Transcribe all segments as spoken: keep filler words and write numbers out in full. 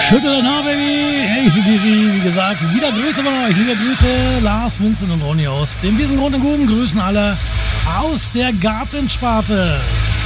Schüttel den Haar, Baby. A C D C, wie gesagt, wieder Grüße von euch. Liebe Grüße, Lars, Vincent und Ronny aus dem Wiesengrund und Guben. Grüßen alle aus der Gartensparte.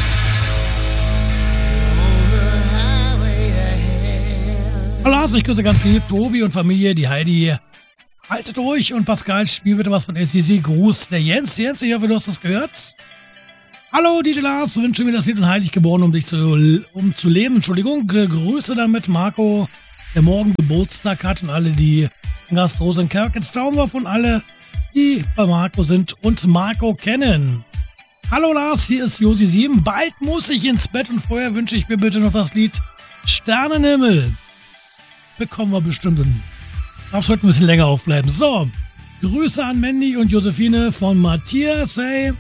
Hallo Lars, ich grüße ganz lieb Tobi und Familie, die Heidi. Haltet durch und Pascal, spiel bitte was von A C D C. Gruß der Jens. Jens, ich hoffe, du hast das gehört. Hallo D J Lars, wünsche mir das Lied und heilig geboren, um dich zu, um zu leben. Entschuldigung, Grüße damit Marco, der morgen Geburtstag hat und alle, die in Gast Rosenkerk ins Traumwurf und alle, die bei Marco sind und Marco kennen. Hallo Lars, hier ist Josi sieben. Bald muss ich ins Bett und vorher wünsche ich mir bitte noch das Lied Sternenhimmel. Bekommen wir bestimmt hin. Darfst heute ein bisschen länger aufbleiben. So, Grüße an Mandy und Josephine von Matthias. Hey.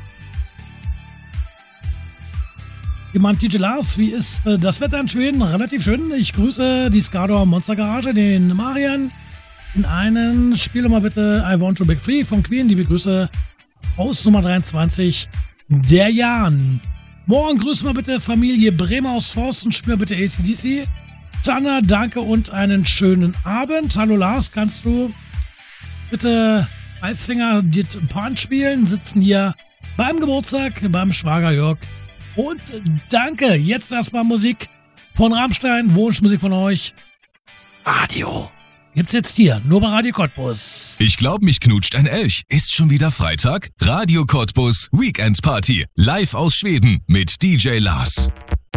Jemand D J Lars, wie ist äh, das Wetter in Schweden? Relativ schön. Ich grüße die Skador Monster Garage, den Marian. In einen spiele mal bitte I Want to Break Free von Queen. Liebe Grüße aus Nummer dreiundzwanzig, der Jan. Morgen grüßen wir bitte Familie Bremer aus Forsten. Spiel bitte A C D C. Tanner, danke und einen schönen Abend. Hallo Lars, kannst du bitte Five-Finger Punch spielen? Sitzen hier beim Geburtstag beim Schwager Jörg. Und danke, jetzt erstmal Musik von Rammstein, Wunschmusik von euch. Radio gibt's jetzt hier, nur bei Radio Cottbus. Ich glaub, mich knutscht ein Elch. Ist schon wieder Freitag? Radio Cottbus Weekend Party, live aus Schweden mit D J Lars.